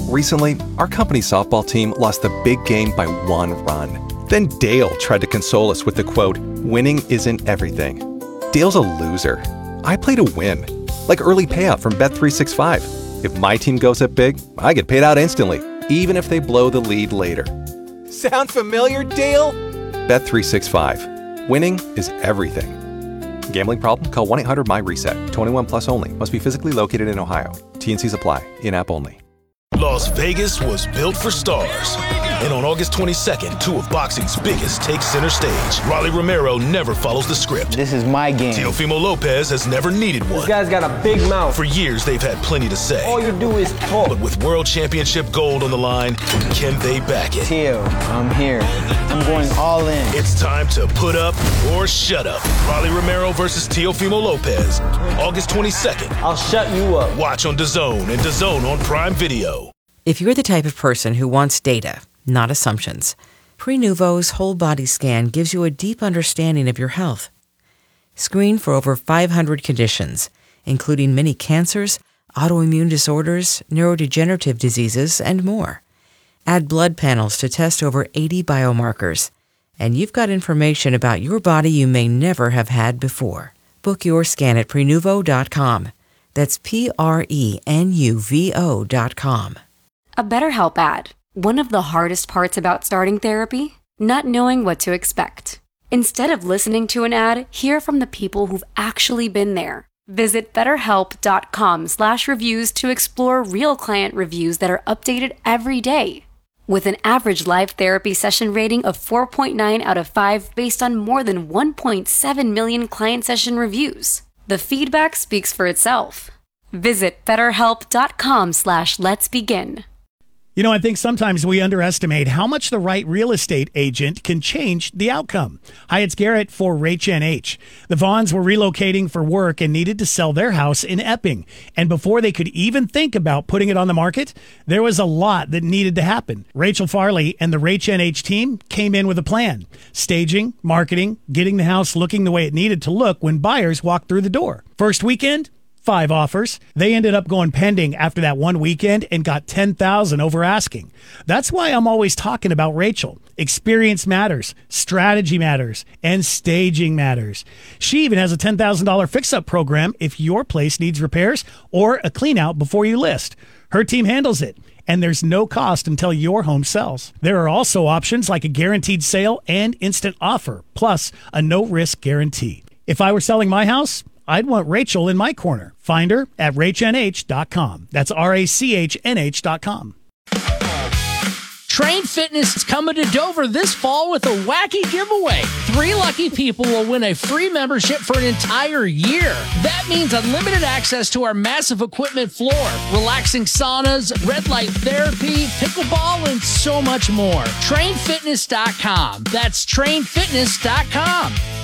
Recently, our company's softball team lost the big game by 1 run. Then Dale tried to console us with the quote, "Winning isn't everything." Dale's a loser. I play to win. Like early payout from Bet365. If my team goes up big, I get paid out instantly, even if they blow the lead later. Sound familiar, Dale? Bet365. Winning is everything. Gambling problem? Call 1-800-MY-RESET. 21 plus only. Must be physically located in Ohio. T&Cs apply. In-app only. Las Vegas was built for stars. And on August 22nd, 2 of boxing's biggest take center stage. Rolly Romero never follows the script. This is my game. Teofimo Lopez has never needed one. This guy's got a big mouth. For years, they've had plenty to say. All you do is talk. But with World Championship gold on the line, can they back it? Teo, I'm here. I'm going all in. It's time to put up or shut up. Rolly Romero versus Teofimo Lopez. August 22nd. I'll shut you up. Watch on DAZN and DAZN on Prime Video. If you're the type of person who wants data, not assumptions, Prenuvo's whole body scan gives you a deep understanding of your health. Screen for over 500 conditions, including many cancers, autoimmune disorders, neurodegenerative diseases, and more. Add blood panels to test over 80 biomarkers, and you've got information about your body you may never have had before. Book your scan at Prenuvo.com. That's Prenuvo.com. A BetterHelp ad. One of the hardest parts about starting therapy? Not knowing what to expect. Instead of listening to an ad, hear from the people who've actually been there. Visit BetterHelp.com/reviews to explore real client reviews that are updated every day. With an average live therapy session rating of 4.9 out of 5 based on more than 1.7 million client session reviews. The feedback speaks for itself. Visit BetterHelp.com/letsbegin. You know, I think sometimes we underestimate how much the right real estate agent can change the outcome. Hi, it's Garrett for Rach NH. The Vaughns were relocating for work and needed to sell their house in Epping. And before they could even think about putting it on the market, there was a lot that needed to happen. Rachel Farley and the Rach NH team came in with a plan. Staging, marketing, getting the house looking the way it needed to look when buyers walked through the door. First weekend, 5 offers. They ended up going pending after that one weekend and got $10,000 over asking. That's why I'm always talking about Rachel. Experience matters, strategy matters, and staging matters. She even has a $10,000 fix-up program if your place needs repairs or a clean-out before you list. Her team handles it, and there's no cost until your home sells. There are also options like a guaranteed sale and instant offer, plus a no-risk guarantee. If I were selling my house, I'd want Rachel in my corner. Find her at RachNH.com. That's RACHNH.com. Train Fitness is coming to Dover this fall with a wacky giveaway. 3 lucky people will win a free membership for an entire year. That means unlimited access to our massive equipment floor, relaxing saunas, red light therapy, pickleball, and so much more. TrainFitness.com. That's TrainFitness.com.